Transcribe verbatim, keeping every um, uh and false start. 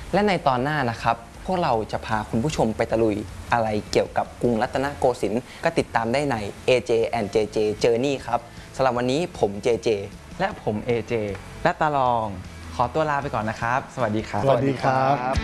และในตอนหน้านะครับพวกเราจะพาคุณผู้ชมไปตะลุยอะไรเกี่ยวกับกรุงรัตนโกสินทร์ก็ติดตามได้ใน เอ เจ แอนด์ เจ เจ Journey ครับสำหรับวันนี้ผม เจ เจและผม เอ เจ และตาลองขอตัวลาไปก่อนนะครับสวัสดีครับสวัสดีครับ